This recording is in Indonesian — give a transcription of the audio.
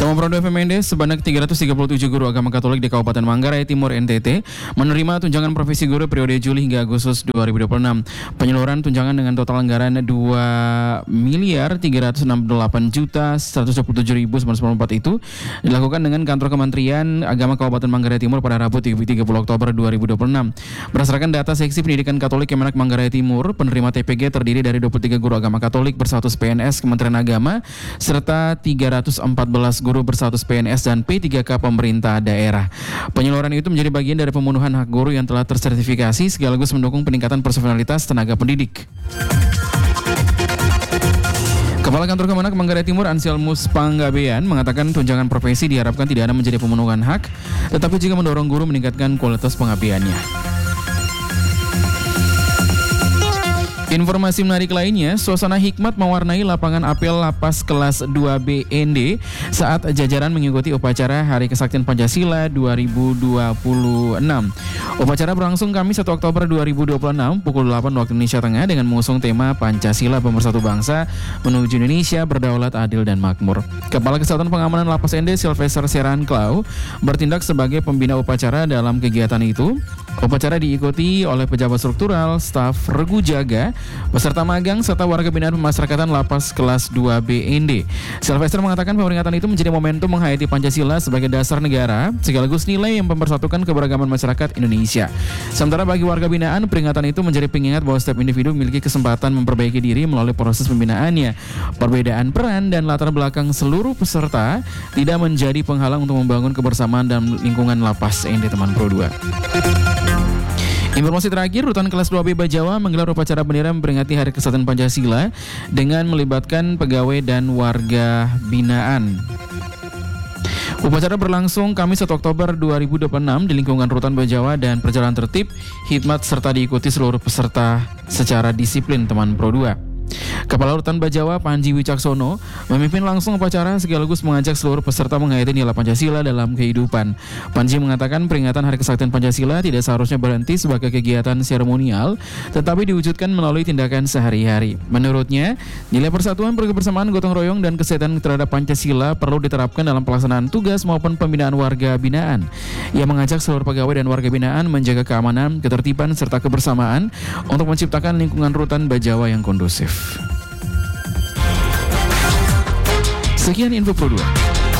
Teman Pro FMND sebanyak 337 guru agama Katolik di Kabupaten Manggarai Timur NTT menerima tunjangan profesi guru periode Juli hingga Agustus 2026. Penyaluran tunjangan dengan total anggaran 2.368.127.994 itu dilakukan dengan kantor Kementerian Agama Kabupaten Manggarai Timur pada Rabu 30 Oktober 2026. Berdasarkan data Seksi Pendidikan Katolik Kemenak Manggarai Timur, penerima TPG terdiri dari 23 guru agama Katolik berstatus PNS Kementerian Agama serta 314 guru berstatus PNS dan P3K pemerintah daerah. Penyaluran itu menjadi bagian dari pemenuhan hak guru yang telah tersertifikasi sekaligus mendukung peningkatan profesionalitas tenaga pendidik. Kepala Kantor Kemenak Manggarai Timur Anselmus Panggabean mengatakan tunjangan profesi diharapkan tidak hanya menjadi pemenuhan hak, tetapi juga mendorong guru meningkatkan kualitas pengabdiannya. Informasi menarik lainnya, suasana hikmat mewarnai lapangan apel Lapas kelas 2B ND saat jajaran mengikuti upacara Hari Kesaktian Pancasila 2026. Upacara berlangsung Kamis 1 Oktober 2026 pukul 8 waktu Indonesia Tengah dengan mengusung tema Pancasila Pemersatu Bangsa menuju Indonesia berdaulat, adil, dan makmur. Kepala Kesatuan Pengamanan Lapas ND Sylvester Seran Klau bertindak sebagai pembina upacara dalam kegiatan itu. Upacara diikuti oleh pejabat struktural, staf regu jaga, peserta magang, serta warga binaan pemasyarakatan Lapas kelas 2B ND. Sylvester mengatakan peringatan itu menjadi momentum menghayati Pancasila sebagai dasar negara, sekaligus nilai yang mempersatukan keberagaman masyarakat Indonesia. Sementara bagi warga binaan, peringatan itu menjadi pengingat bahwa setiap individu memiliki kesempatan memperbaiki diri melalui proses pembinaannya. Perbedaan peran dan latar belakang seluruh peserta tidak menjadi penghalang untuk membangun kebersamaan dalam lingkungan Lapas ND Teman Pro 2. Informasi terakhir, Rutan Kelas 2B Bajawa menggelar upacara bendera memperingati Hari Kesaktian Pancasila dengan melibatkan pegawai dan warga binaan. Upacara berlangsung Kamis 1 Oktober 2026 di lingkungan Rutan Bajawa dan berjalan tertib, hikmat serta diikuti seluruh peserta secara disiplin Teman Pro 2. Kepala Rutan Bajawa Panji Wicaksono memimpin langsung upacara sekaligus mengajak seluruh peserta menghayati nilai Pancasila dalam kehidupan. Panji mengatakan peringatan Hari Kesaktian Pancasila tidak seharusnya berhenti sebagai kegiatan seremonial, tetapi diwujudkan melalui tindakan sehari-hari. Menurutnya, nilai persatuan, kebersamaan, gotong royong, dan kesehatan terhadap Pancasila perlu diterapkan dalam pelaksanaan tugas maupun pembinaan warga binaan. Ia mengajak seluruh pegawai dan warga binaan menjaga keamanan, ketertiban, serta kebersamaan untuk menciptakan lingkungan Rutan Bajawa yang kondusif. Sekian info Pro 2.